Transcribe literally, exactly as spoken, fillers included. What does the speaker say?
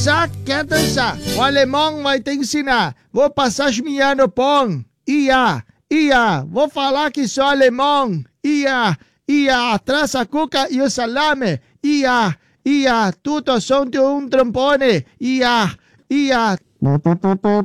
Sa, quieto sa. O alemão vai te ensinar. Vou passar esmiando pão. Ia, ia. Vou falar que sou alemão. Ia, ia. Atrás a cuca e o salame. Ia, ia. Tudo som de um trombone. Ia, ia.